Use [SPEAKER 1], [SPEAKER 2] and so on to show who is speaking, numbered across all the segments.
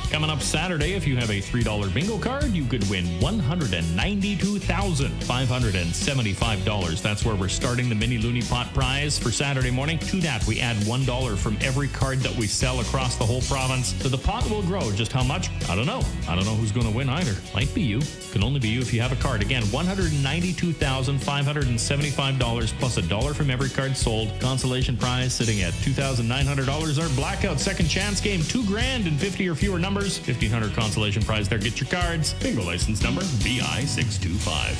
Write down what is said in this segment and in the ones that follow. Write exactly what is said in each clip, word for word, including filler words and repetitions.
[SPEAKER 1] Coming up Saturday, if you have a three dollar bingo card, you could win one hundred ninety-two thousand five hundred seventy-five dollars. That's where we're starting the Mini Looney Pot prize for Saturday morning. To that, we add one dollar from every card that we sell across the whole province. So the pot will grow. Just how much? I don't know. I don't know who's going to win either. Might be you. Can only be you if you have a card. Again, one hundred ninety-two thousand five hundred seventy-five dollars plus a dollar from every card sold. Consolation prize sitting at two thousand nine hundred dollars. Our blackout second chance game, two grand and fifty or fewer numbers. fifteen hundred consolation prize there. Get your cards. Bingo license number B I six two five.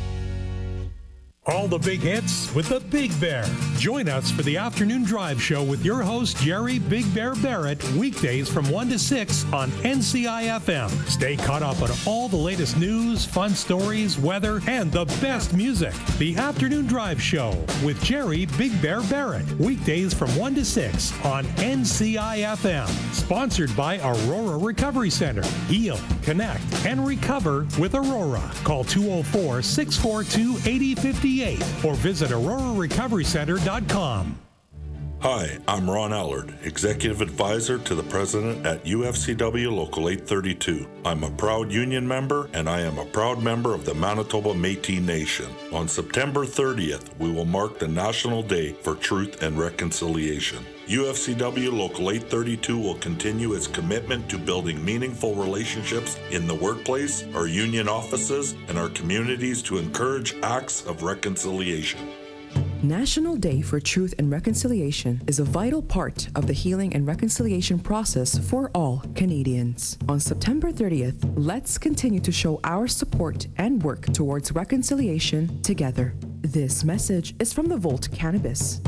[SPEAKER 2] All the big hits with the Big Bear. Join us for the Afternoon Drive Show with your host, Jerry Big Bear Barrett, weekdays from one to six on N C I F M. Stay caught up on all the latest news, fun stories, weather, and the best music. The Afternoon Drive Show with Jerry Big Bear Barrett, weekdays from one to six on N C I F M. Sponsored by Aurora Recovery Center. Heal, connect, and recover with Aurora. Call two oh four, six four two, eight oh five eight or visit aurora recovery center dot com.
[SPEAKER 3] Hi, I'm Ron Allard, Executive Advisor to the President at U F C W Local eight thirty-two. I'm a proud union member, and I am a proud member of the Manitoba Métis Nation. On September thirtieth, we will mark the National Day for Truth and Reconciliation. U F C W Local eight thirty-two will continue its commitment to building meaningful relationships in the workplace, our union offices, and our communities to encourage acts of reconciliation.
[SPEAKER 4] National Day for Truth and Reconciliation is a vital part of the healing and reconciliation process for all Canadians. On September thirtieth, let's continue to show our support and work towards reconciliation together. This message is from the Volt Cannabis.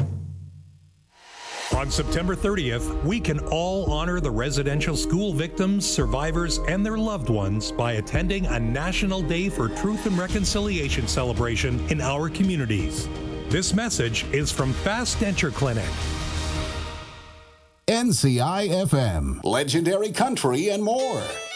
[SPEAKER 2] On September thirtieth, we can all honor the residential school victims, survivors, and their loved ones by attending a National Day for Truth and Reconciliation celebration in our communities. This message is from Fast Denture Clinic.
[SPEAKER 5] N C I F M, legendary country and more.